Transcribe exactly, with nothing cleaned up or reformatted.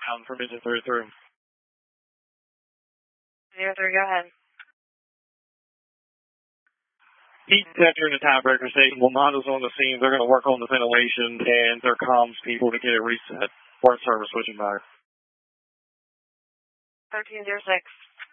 Down from engine three through. Zero three, go ahead. Heat detector in the tiebreaker station. Lamondo's on the scene. They're going to work on the ventilation and their comms people to get it reset. Port service switching back. thirteen zero six.